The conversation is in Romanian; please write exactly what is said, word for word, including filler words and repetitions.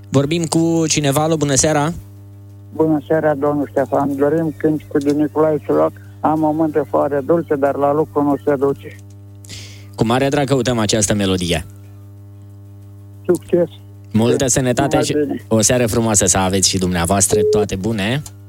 Vorbim cu cineva, alo, bună seara. Bună seara, domnul Ștefan. Dorim când cu din Nicolae Ciolac. Am o mântă foarte dulce, dar la lucru nu se duce. Cu mare drag căutăm această melodie. Succes! Multă sănătate și bine. o seară frumoasă să aveți și dumneavoastră, toate bune!